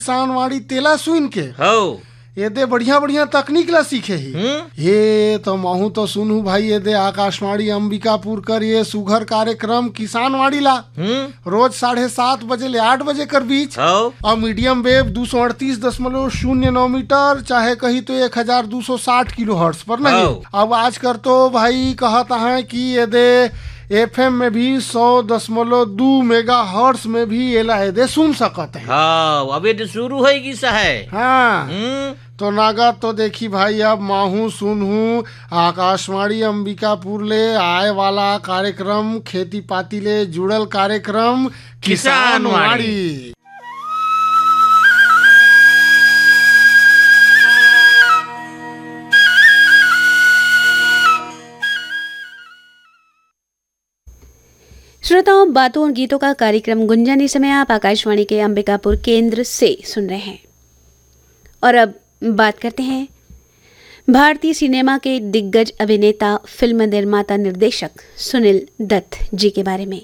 किसानवाड़ी तेला सुन के हो ये दे बढ़िया बढ़िया तकनीक ला सीखे ही ये तो महू तो सुनू भाई ये दे आकाशवाणी अंबिकापुर कर ये सुघर कार्यक्रम किसानवाड़ी ला रोज 7:30 बजे ले 8 बजे कर बीच हो और मीडियम वेव 238.09 मीटर चाहे कही तो 1260 किलो हर्ट्ज पर नहीं। अब आज कर तो भाई कहता है कि ये दे FM में भी 100.2 मेगा हर्ट्ज में भी ये लाए सुन सकते हैं। हाँ अबे तो शुरू होगी सा है। हाँ तो नागा तो देखी भाई अब माहू सुनहू आकाशवाणी अंबिकापुर ले आए वाला कार्यक्रम खेती पाती ले जुड़ल कार्यक्रम किसानवाड़ी। श्रोताओं, बातों और गीतों का कार्यक्रम गुंजन इस समय आप आकाशवाणी के अंबिकापुर केंद्र से सुन रहे हैं। और अब बात करते हैं भारतीय सिनेमा के दिग्गज अभिनेता, फिल्म निर्माता, निर्देशक सुनील दत्त जी के बारे में।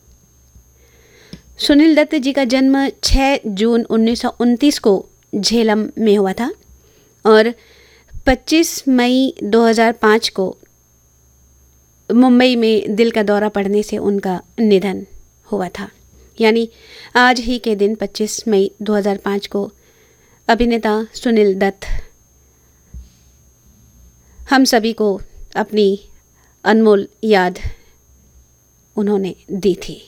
सुनील दत्त जी का जन्म 6 जून 1929 को झेलम में हुआ था और 25 मई 2005 को मुंबई में दिल का दौरा पड़ने से उनका निधन हुआ था। यानी आज ही के दिन 25 मई 2005 को अभिनेता सुनील दत्त हम सभी को अपनी अनमोल याद उन्होंने दी थी।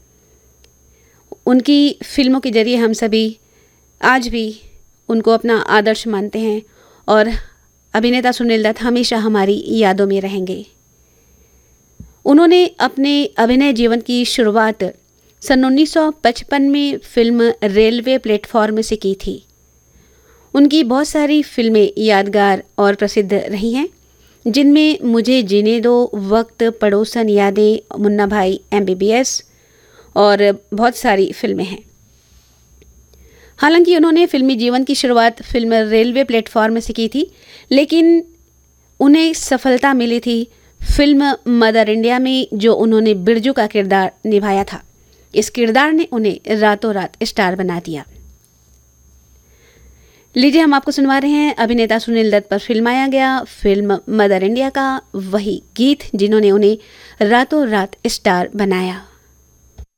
उनकी फिल्मों के जरिए हम सभी आज भी उनको अपना आदर्श मानते हैं और अभिनेता सुनील दत्त हमेशा हमारी यादों में रहेंगे। उन्होंने अपने अभिनय जीवन की शुरुआत सन 1955 में फिल्म रेलवे प्लेटफॉर्म से की थी। उनकी बहुत सारी फिल्में यादगार और प्रसिद्ध रही हैं, जिनमें मुझे जीने दो, वक्त, पड़ोसन, यादें, मुन्ना भाई, MBBS और बहुत सारी फिल्में हैं। हालांकि उन्होंने फिल्मी जीवन की शुरुआत फिल्म रेलवे प्लेटफॉर्म से की थी, लेकिन उन्हें सफलता मिली थी फिल्म मदर इंडिया में, जो उन्होंने बिरजू का किरदार निभाया था। इस किरदार ने उन्हें रातों रात स्टार बना दिया। लीजिए हम आपको सुनवा रहे हैं अभिनेता सुनील दत्त पर फिल्माया गया फिल्म मदर इंडिया का वही गीत जिन्होंने उन्हें रातों रात स्टार बनाया।